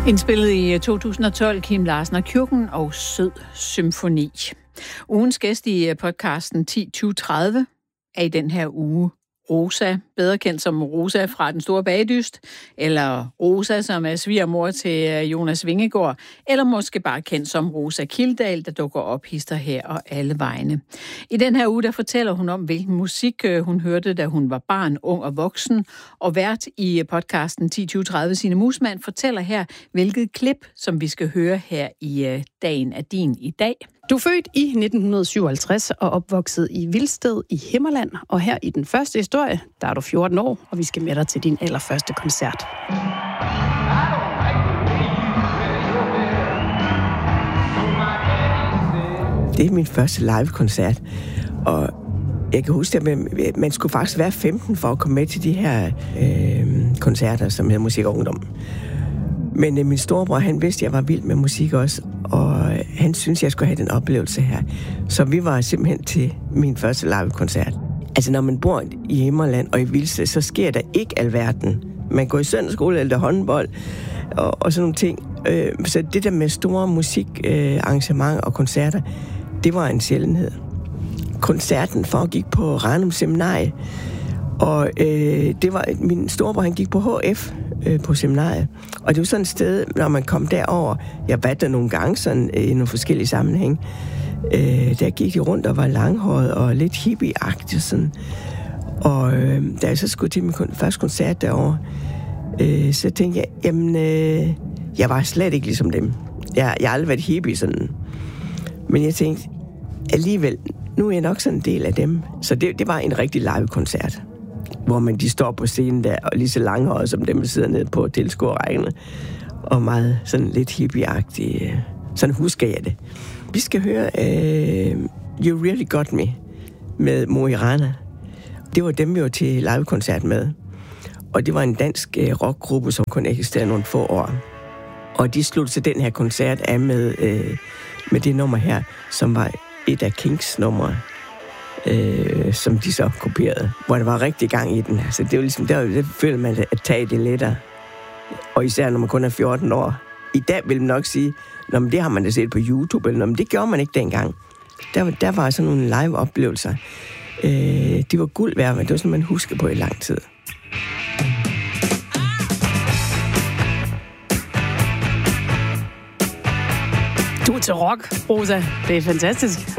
Indspillet i 2012, Kim Larsen og Kjurken og Sød Symfoni. Ugens gæst i podcasten 10-20-30 er i den her uge Rosa, bedre kendt som Rosa fra Den Store Bagedyst, eller Rosa, som er svigermor til Jonas Vingegaard, eller måske bare kendt som Rosa Kildahl, der dukker op hister her og alle vegne. I den her uge, der fortæller hun om, hvilken musik hun hørte, da hun var barn, ung og voksen, og vært i podcasten 10-20-30, Signe Musmann, fortæller her, hvilket klip, som vi skal høre her i Dagen er din i dag. Du er født i 1957 og opvokset i Vilsted i Himmerland, og her i den første historie, der er du 14 år, og vi skal med dig til din allerførste koncert. Det er min første live-koncert, og jeg kan huske, at man skulle faktisk være 15 for at komme med til de her koncerter, som hedder Musik og Ungdom. Men min storebror, han vidste, at jeg var vild med musik også, og han syntes, jeg skulle have den oplevelse her. Så vi var simpelthen til min første live-koncert. Altså, når man bor i Himmerland og i Vilsted, så sker der ikke alverden. Man går i søndagsskole eller håndbold og sådan nogle ting. Så det der med store musikarrangementer og koncerter, det var en sjældenhed. Koncerten foregik på Ranum Seminarie, og det var min storebror, han gik på HF på seminariet. Og det var sådan et sted, når man kom derover, jeg var der nogle gange sådan, i nogle forskellige sammenhæng, der gik de rundt og var langhåret og lidt hippie-agtigt sådan. Og da jeg så skulle til min første koncert derovre, så tænkte jeg, jamen, jeg var slet ikke ligesom dem. Jeg har aldrig været hippie sådan. Men jeg tænkte, alligevel, nu er jeg nok sådan en del af dem. Så det var en rigtig live-koncert, hvor de står på scenen der, og lige så langhåret som dem, der sidder nede på tilskuerrækkerne, og meget sådan lidt hippie-agtigt. Sådan husker jeg det. Vi skal høre You Really Got Me med Mo i Rana. Det var dem, vi var til live-koncert med. Og det var en dansk rockgruppe, som kun eksisterede nogle få år. Og de sluttede til den her koncert af med det nummer her, som var et af Kings numre, som de så kopierede, hvor der var rigtig gang i den. Altså, det var ligesom, der føler man at tage det lettere. Og især når man kun er 14 år. I dag vil man nok sige, når det har man da set på YouTube, eller det gjorde man ikke dengang. Der var sådan nogle live-oplevelser. Det var guld værd, men det var sådan, man husker på i lang tid. Du er til rock, Rosa. Det er fantastisk.